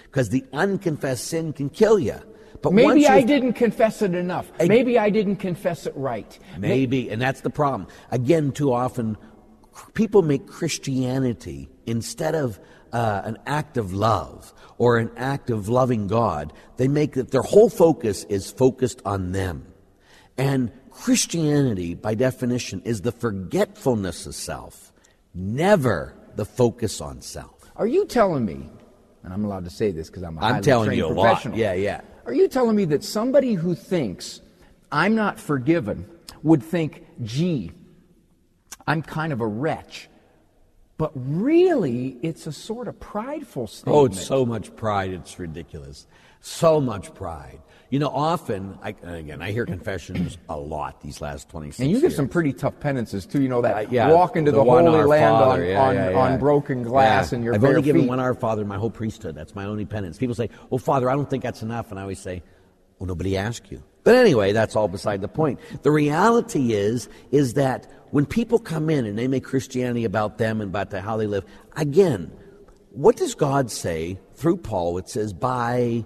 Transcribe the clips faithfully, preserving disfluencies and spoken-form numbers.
because the unconfessed sin can kill you. But maybe I didn't confess it enough. I, maybe I didn't confess it right. Maybe, and that's the problem. Again, too often, people make Christianity, instead of uh, an act of love or an act of loving God, they make that their whole focus is focused on them. And Christianity, by definition, is the forgetfulness of self, never the focus on self. Are you telling me, and I'm allowed to say this because I'm a highly I'm telling trained you a professional. lot. Yeah, yeah. Are you telling me that somebody who thinks I'm not forgiven would think, gee, I'm kind of a wretch? But really, it's a sort of prideful statement. Oh, it's so much pride, it's ridiculous. So much pride. You know, often, I, again, I hear confessions a lot these last twenty-six years. And you give years. some pretty tough penances, too. You know, that uh, yeah, walk into the, the Holy Our Land Father. on, yeah, on, yeah, yeah. on broken glass yeah. and your I've bare only given feet. one Our Father in my whole priesthood. That's my only penance. People say, oh, Father, I don't think that's enough. And I always say, well, nobody asked you. But anyway, that's all beside the point. The reality is, is that when people come in and they make Christianity about them and about the, how they live, again, what does God say through Paul? It says, by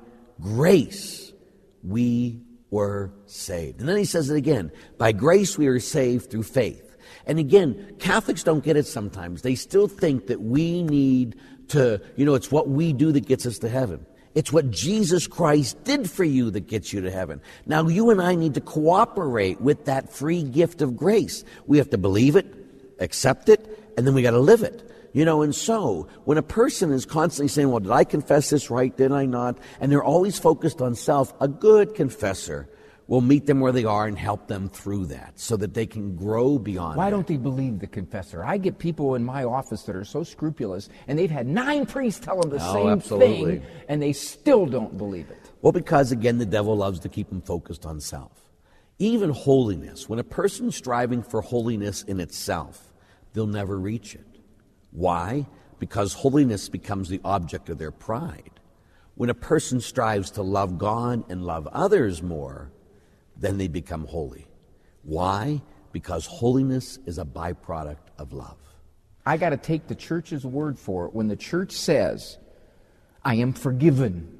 grace we were saved. And then he says it again, by grace we are saved through faith. And again, Catholics don't get it sometimes. They still think that we need to, you know, it's what we do that gets us to heaven. It's what Jesus Christ did for you that gets you to heaven. Now, you and I need to cooperate with that free gift of grace. We have to believe it, accept it, and then we got to live it. You know, and so, when a person is constantly saying, well, did I confess this right, did I not? And they're always focused on self, a good confessor will meet them where they are and help them through that so that they can grow beyond Why that. don't they believe the confessor? I get people in my office that are so scrupulous, and they've had nine priests tell them the Oh, same absolutely. thing, and they still don't believe it. Well, because, again, the devil loves to keep them focused on self. Even holiness. When a person's striving for holiness in itself, they'll never reach it. Why? Because holiness becomes the object of their pride. When a person strives to love God and love others more, then they become holy. Why? Because holiness is a byproduct of love. I got to take the church's word for it. When the church says, I am forgiven,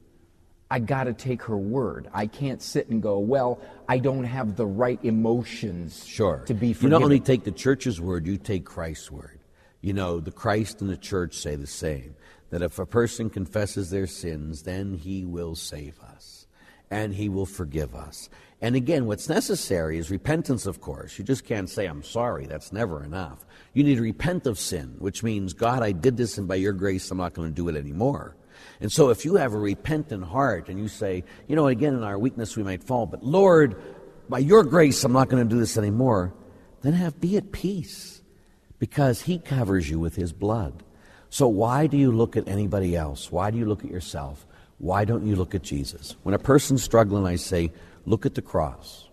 I got to take her word. I can't sit and go, well, I don't have the right emotions sure. to be You forgiven. not only take the church's word, you take Christ's word. You know, the Christ and the church say the same, that if a person confesses their sins, then he will save us, and he will forgive us. And again, what's necessary is repentance, of course. You just can't say, I'm sorry. That's never enough. You need to repent of sin, which means, God, I did this, and by your grace, I'm not going to do it anymore. And so if you have a repentant heart, and you say, you know, again, in our weakness we might fall, but Lord, by your grace, I'm not going to do this anymore, then have be at peace. Because he covers you with his blood. So why do you look at anybody else? Why do you look at yourself? Why don't you look at Jesus? When a person's struggling, I say, look at the cross.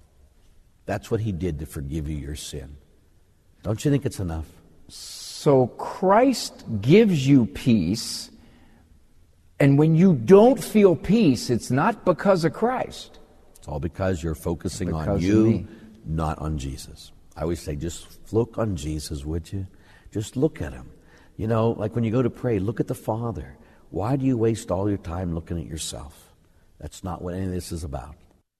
That's what he did to forgive you your sin. Don't you think it's enough? So Christ gives you peace, and when you don't feel peace, it's not because of Christ. It's all because you're focusing because on of you, me. not on Jesus. I always say, just look on Jesus, would you? Just look at him. You know, like when you go to pray, look at the Father. Why do you waste all your time looking at yourself? That's not what any of this is about.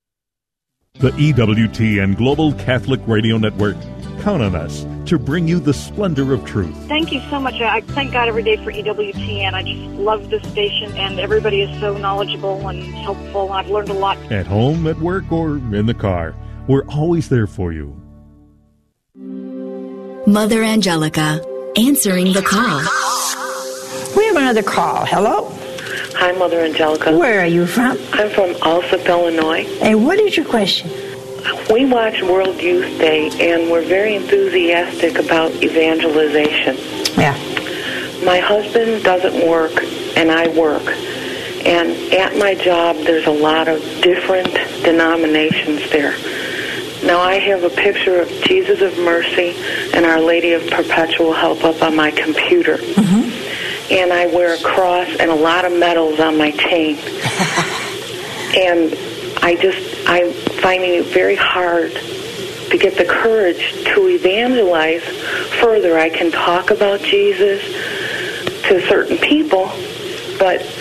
The E W T and Global Catholic Radio Network count on us to bring you the splendor of truth. Thank you so much. I thank God every day for E W T, and I just love this station, and everybody is so knowledgeable and helpful. I've learned a lot. At home, at work, or in the car, we're always there for you. Mother Angelica, answering the call. We have another call. Hello? Hi, Mother Angelica. Where are you from? I'm from Alsip, Illinois. And what is your question? We watch World Youth Day, and we're very enthusiastic about evangelization. Yeah. My husband doesn't work, and I work. And at my job, there's a lot of different denominations there. Now, I have a picture of Jesus of Mercy and Our Lady of Perpetual Help up on my computer. Mm-hmm. And I wear a cross and a lot of medals on my chain. And I just, I'm finding it very hard to get the courage to evangelize further. I can talk about Jesus to certain people, but